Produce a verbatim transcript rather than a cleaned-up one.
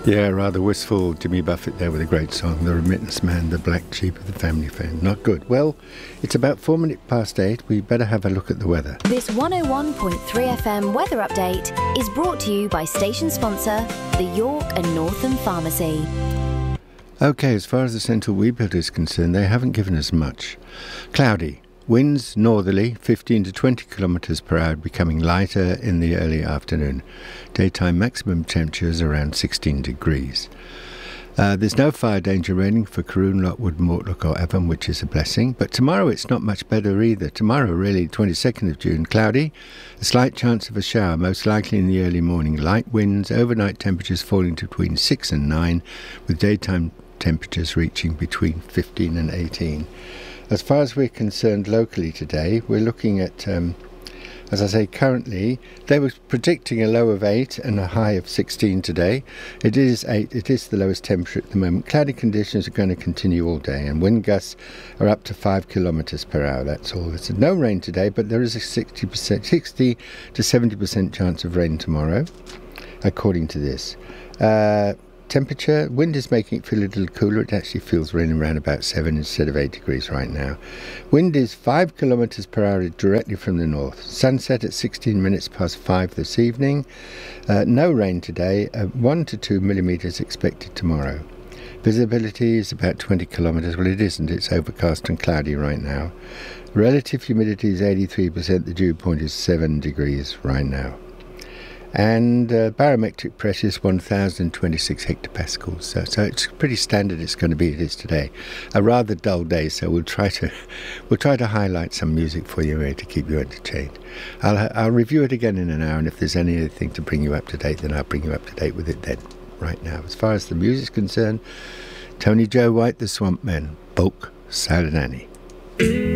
Yeah, rather wistful Jimmy Buffett there with a great song, The Remittance Man, the black sheep of the family fan. Not good. Well, it's about four minutes past eight. We better have a look at the weather. This one oh one point three F M weather update is brought to you by station sponsor, the York and Northam Pharmacy. Okay, as far as the central webuild is concerned, they haven't given us much. Cloudy. Winds northerly, fifteen to twenty kilometres per hour, becoming lighter in the early afternoon. Daytime maximum temperatures around sixteen degrees. Uh, there's no fire danger raining for Caroon, Lockwood, Mortlock or Avon, which is a blessing. But tomorrow it's not much better either. Tomorrow, really, twenty-second of June, cloudy. A slight chance of a shower, most likely in the early morning. Light winds, overnight temperatures falling to between six and nine, with daytime temperatures reaching between fifteen and eighteen. As far as we're concerned locally today, we're looking at, um, as I say, currently, they were predicting a low of eight and a high of sixteen today. It is eight, it is the lowest temperature at the moment. Cloudy conditions are going to continue all day, and wind gusts are up to five kilometres per hour, that's all. There's no rain today, but there is a sixty percent, sixty to seventy percent chance of rain tomorrow, according to this. Uh, Temperature, wind is making it feel a little cooler. It actually feels raining around about seven instead of eight degrees right now. Wind is five kilometres per hour directly from the north. Sunset at sixteen minutes past five this evening. Uh, no rain today. Uh, one to two millimetres expected tomorrow. Visibility is about twenty kilometres. Well, it isn't. It's overcast and cloudy right now. Relative humidity is eighty-three percent. The dew point is seven degrees right now. And uh, barometric pressure is one thousand twenty-six hectopascals. So, so it's pretty standard. It's going to be. It is today. A rather dull day. So we'll try to we'll try to highlight some music for you here to keep you entertained. I'll I'll review it again in an hour, and if there's anything to bring you up to date, then I'll bring you up to date with it then. Right now, as far as the music's concerned, Tony Joe White, The Swamp Men, Bulk, Silent Annie.